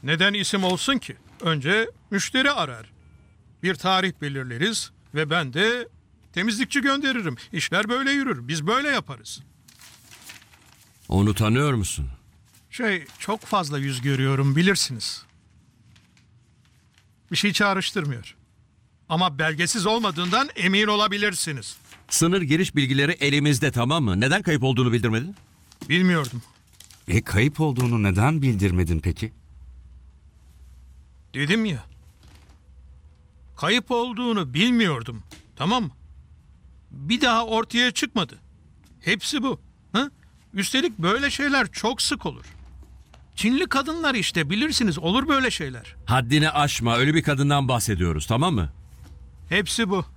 Neden isim olsun ki? Önce müşteri arar. Bir tarih belirleriz ve ben de temizlikçi gönderirim. İşler böyle yürür. Biz böyle yaparız. Onu tanıyor musun? Çok fazla yüz görüyorum bilirsiniz. Bir şey çağrıştırmıyor. Ama belgesiz olmadığından emin olabilirsiniz. Sınır giriş bilgileri elimizde, tamam mı? Neden kayıp olduğunu bildirmedin? Bilmiyordum. Kayıp olduğunu neden bildirmedin peki? Dedim ya. Kayıp olduğunu bilmiyordum. Tamam mı? Bir daha ortaya çıkmadı. Hepsi bu. Ha? Üstelik böyle şeyler çok sık olur. Çinli kadınlar işte bilirsiniz, olur böyle şeyler. Haddini aşma, ölü bir kadından bahsediyoruz, tamam mı? Hepsi bu.